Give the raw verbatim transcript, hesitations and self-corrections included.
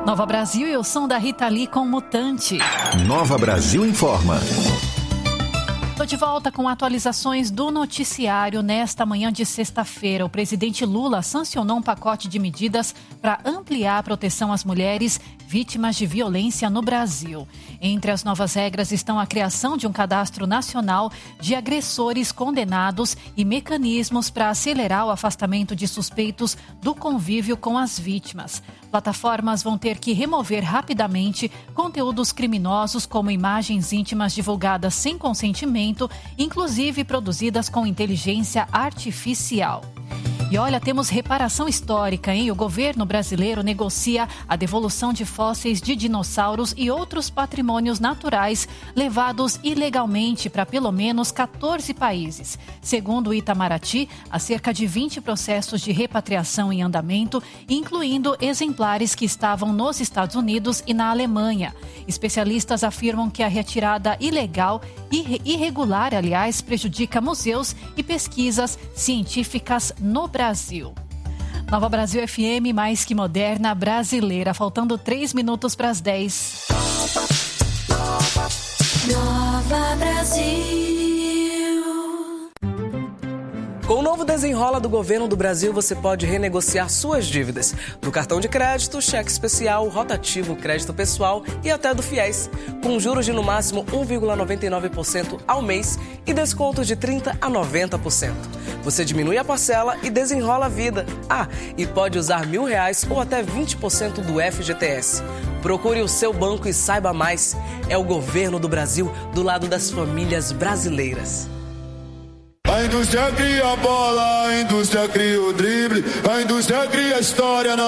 Nova Brasil e o som da Rita Lee com Mutante. Nova Brasil informa. Estou de volta com atualizações do noticiário. Nesta manhã de sexta-feira, o presidente Lula sancionou um pacote de medidas para ampliar a proteção às mulheres vítimas de violência no Brasil. Entre as novas regras estão a criação de um cadastro nacional de agressores condenados e mecanismos para acelerar o afastamento de suspeitos do convívio com as vítimas. Plataformas vão ter que remover rapidamente conteúdos criminosos como imagens íntimas divulgadas sem consentimento, inclusive produzidas com inteligência artificial. E olha, temos reparação histórica, hein? O governo brasileiro negocia a devolução de fósseis de dinossauros e outros patrimônios naturais levados ilegalmente para pelo menos quatorze países. Segundo o Itamaraty, há cerca de vinte processos de repatriação em andamento, incluindo exemplares que estavam nos Estados Unidos e na Alemanha. Especialistas afirmam que a retirada ilegal e irregular, aliás, prejudica museus e pesquisas científicas no Brasil. Brasil. Nova Brasil F M, mais que moderna, brasileira. Faltando três minutos para as dez. Nova Brasil. Com o novo Desenrola do Governo do Brasil, você pode renegociar suas dívidas do cartão de crédito, cheque especial, rotativo, crédito pessoal e até do FIES, com juros de no máximo um vírgula noventa e nove por cento ao mês e descontos de trinta por cento a noventa por cento. Você diminui a parcela e desenrola a vida. Ah, e pode usar mil reais ou até vinte por cento do F G T S. Procure o seu banco e saiba mais. É o Governo do Brasil do lado das famílias brasileiras. A indústria cria a bola, a indústria cria o drible, a indústria cria a história. Não